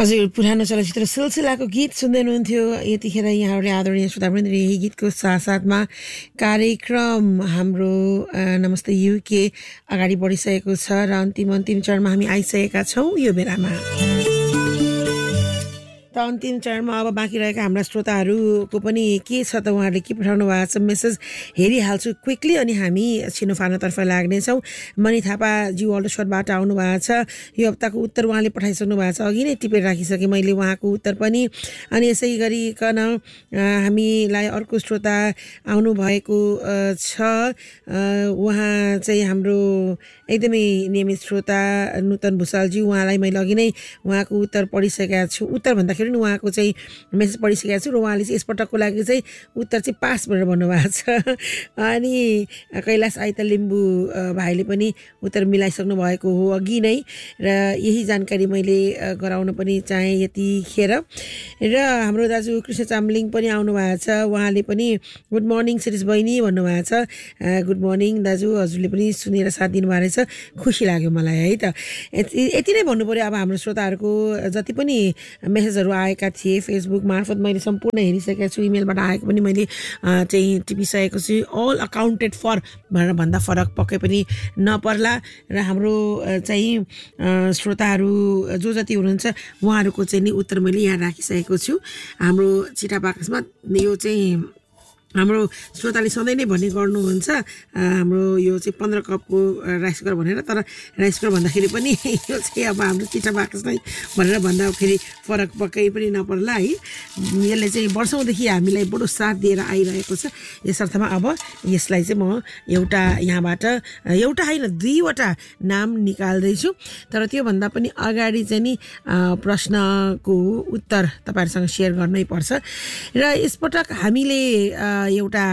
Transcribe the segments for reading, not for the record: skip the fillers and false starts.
हजुर पुरानो चलचित्र सिलसिलाको गीत सुन्दै हुनुहुन्थ्यो। यतिखेर यहाँहरूले आदरणीय श्रोतावृन्द यही गीतको साथसाथमा कार्यक्रम हाम्रो नमस्ते युके अगाडि बढिसकेको छ र अन्तिम चरणमा हामी आइसकेका छौँ यो बेलामा। त अन्तिम चरणमा अब बाँकी रहेका हाम्रा श्रोताहरूको पनि के छ त उहाँहरूले के पठाउनु भएको छ मेसेज हेरिहाल्छु क्विकली अनि हामी छिनोफानोतर्फ लाग्नेछौँ। मणि थापाजी अल्डोसरबाट आउनु भएको छ। यो हप्ताको उत्तर उहाँले पठाइसक्नु भएको छ, अघि नै टिपेर राखिसकेँ मैले उहाँको उत्तर पनि। अनि यसै गरिकन हामीलाई अर्को श्रोता आउनुभएको छ। उहाँ चाहिँ हाम्रो एकदमै नियमित श्रोता नुतन भुसालजी। उहाँलाई मैले अघि नै उहाँको उत्तर पढिसकेका छु। उत्तर भन्दाखेरि उहाँको चाहिँ मेसेज पढिसकेको छु र उहाँले चाहिँ यसपटकको लागि चाहिँ उत्तर चाहिँ पास भनेर भन्नुभएको छ। अनि कैलाश आइता लिम्बू भाइले पनि उत्तर मिलाइसक्नु भएको हो अघि नै र यही जानकारी मैले गराउन पनि चाहेँ यतिखेर। र हाम्रो दाजु कृष्ण चामलिङ पनि आउनु भएको छ। उहाँले पनि गुड मर्निङ शिरीष बहिनी भन्नुभएको छ। गुड मर्निङ दाजु, हजुरले पनि सुनेर साथ दिनुभएको रहेछ, खुसी लाग्यो मलाई है त। यति नै भन्नु पऱ्यो। अब हाम्रो श्रोताहरूको जति पनि मेसेजहरू आएका थिए फेसबुक मार्फत मैले सम्पूर्ण हेरिसकेको छु। इमेलबाट आएको पनि मैले चाहिँ टिपिसकेको छु। अल अकाउन्टेड फर भनेर भन्दा फरक पक्कै पनि नपर्ला। र हाम्रो चाहिँ श्रोताहरू जो जति हुनुहुन्छ उहाँहरूको चाहिँ नि उत्तर मैले यहाँ राखिसकेको छु हाम्रो चिठा बाकसमा। यो चाहिँ हाम्रो श्रोताले सधैँ नै भन्ने गर्नुहुन्छ हाम्रो यो चाहिँ 15 कपको राइस कुकर भनेर, तर राइस कुकर भन्दाखेरि पनि यो चाहिँ अब हाम्रो चिठा बाकस नै भनेर भन्दाखेरि फरक पक्कै पनि नपर्ला है। यसले चाहिँ वर्षौँदेखि हामीलाई बडो साथ दिएर आइरहेको छ। यसर्थमा अब यसलाई चाहिँ म एउटा यहाँबाट एउटा होइन 2वटा नाम निकाल्दैछु। तर त्योभन्दा पनि अगाडि चाहिँ नि प्रश्नको उत्तर तपाईँहरूसँग सेयर गर्नै पर्छ। र यसपटक हामीले एउटा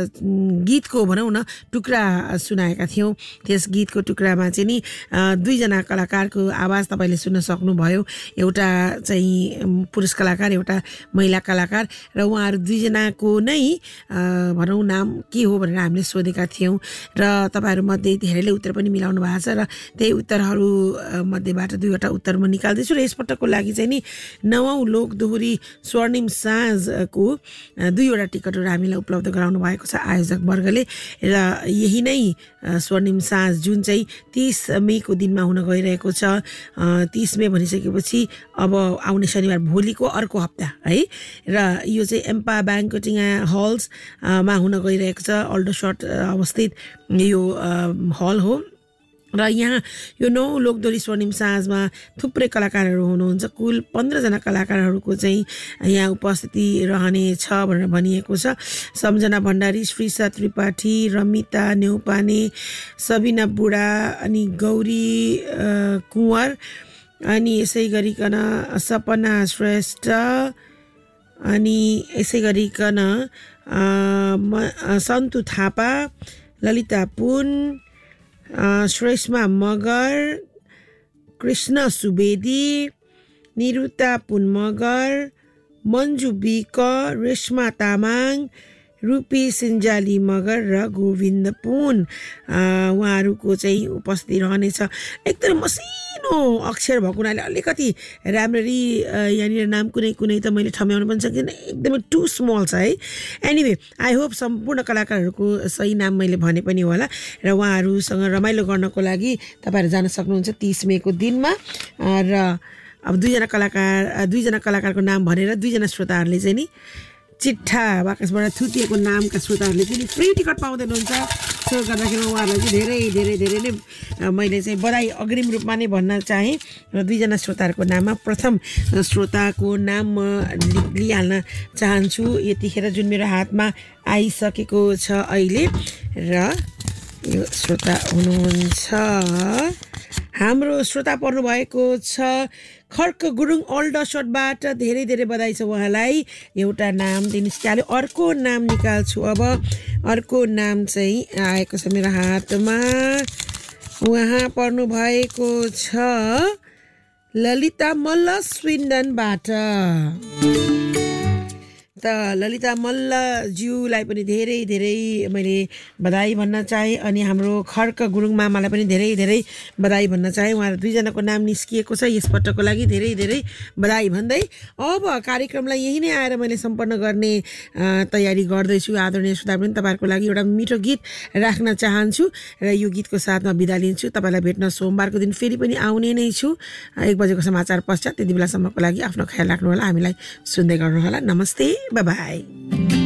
गीतको भनौँ न टुक्रा सुनाएका थियौँ। त्यस गीतको टुक्रामा चाहिँ नि 2 जना कलाकारको आवाज तपाईँले सुन्न सक्नुभयो। एउटा चाहिँ पुरुष कलाकार, एउटा महिला कलाकार र उहाँहरू 2 जनाको नै भनौँ नाम के हो भनेर हामीले सोधेका थियौँ र तपाईँहरूमध्ये धेरैले उत्तर पनि मिलाउनु भएको छ। र त्यही उत्तरहरू मध्येबाट 2वटा उत्तर म निकाल्दैछु। र यसपटकको लागि चाहिँ नि 9औं लोकदोहोरी स्वर्णिम साँझको 2वटा टिकटहरू हामीलाई उपलब्ध गराउनु भएको छ आयोजक वर्गले। र यही नै स्वर्णिम साँझ जुन चाहिँ 30 मेको दिनमा हुन गइरहेको छ। 30 मे भनिसकेपछि अब आउने शनिबार भोलिको अर्को हप्ता है। र यो चाहिँ एम्पा ब्याङ्कोटिङ हल्समा हुन गइरहेको छ। अल्डोसट अवस्थित यो हल हो। र यहाँ यो 9 लोकदोहोरी स्वर्णिम साँझमा थुप्रै कलाकारहरू हुनुहुन्छ। कुल 15 जना कलाकारहरूको चाहिँ यहाँ उपस्थिति रहने छ भनेर भनिएको छ। सम्झना भण्डारी, श्रीसा त्रिपाठी, रमिता नेउपाने, सबिना बुढा अनि गौरी कुँवर अनि यसै गरिकन सपना श्रेष्ठ अनि यसै गरिकन सन्तु थापा, ललिता पुन, श्रेष्मा मगर, कृष्ण सुवेदी, निरुता पुन मगर, मन्जु बिक, रेशमा तामाङ, रूपी सिन्जाली मगर र गोविन्द पुन उहाँहरूको चाहिँ उपस्थिति रहनेछ। एकदम मसिनो अक्षर भएको हुनाले अलिकति राम्ररी यहाँनिर नाम कुनै त मैले ठम्याउनु पनि सकिनँ, एकदमै टु स्मल छ है। एनिवे आई होप सम्पूर्ण कलाकारहरूको सही नाम मैले भने पनि होला। र उहाँहरूसँग रमाइलो गर्नको लागि तपाईँहरू जान सक्नुहुन्छ 30 मेको दिनमा। र अब 2 जना कलाकारको नाम भनेर 2 जना श्रोताहरूले चाहिँ नि चिट्ठा बाकसबाट थुतिएको नामका श्रोताहरूले पनि फ्री टिकट पाउँदै हुनुहुन्छ। सो गर्दाखेरि उहाँहरूलाई चाहिँ धेरै धेरै धेरै नै मैले चाहिँ बधाई अग्रिम रूपमा नै भन्न चाहेँ। र 2 जना श्रोताहरूको नाममा प्रथम श्रोताको नाम म लिइहाल्न चाहन्छु यतिखेर जुन मेरो हातमा आइसकेको छ अहिले। र यो श्रोता हुनुहुन्छ हाम्रो श्रोता पर्नु भएको छ खड्क गुरुङ अल्डोसटबाट। धेरै धेरै बधाई छ उहाँलाई। एउटा नाम दिनुहोस् कि अर्को नाम निकाल्छु। अब अर्को नाम चाहिँ आएको छ मेरो हातमा। उहाँ पर्नु भएको छ ललिता मल्ल स्विन्डनबाट। त ललिता मल्लज्यूलाई पनि धेरै धेरै मैले बधाई भन्न चाहेँ अनि हाम्रो खड्क गुरुङ मामालाई पनि धेरै धेरै बधाई भन्न चाहेँ। उहाँहरू दुईजनाको नाम निस्किएको छ यसपटकको लागि धेरै धेरै बधाई भन्दै अब कार्यक्रमलाई यही नै आएर मैले सम्पन्न गर्ने तयारी गर्दैछु। आदरणीय सुधा पनि तपाईँहरूको लागि एउटा मिठो गीत राख्न चाहन्छु र यो गीतको साथमा बिदा लिन्छु। तपाईँलाई भेट्न सोमबारको दिन फेरि पनि आउने नै छु 1 बजेको समाचार पश्चात। त्यति बेलासम्मको लागि आफ्नो ख्याल राख्नुहोला, हामीलाई सुन्दै गर्नुहोला। नमस्ते, बाई बाई।